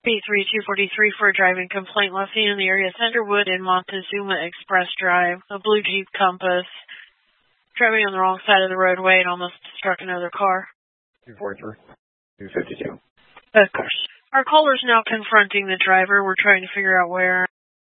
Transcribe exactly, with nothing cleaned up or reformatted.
B three two forty-three for a driving complaint. Last seen in the area Centerwood and Montezuma Express Drive. A blue Jeep Compass. Driving on the wrong side of the roadway and almost struck another car. two forty-three. two fifty-two. Of course. Our caller's now confronting the driver. We're trying to figure out where.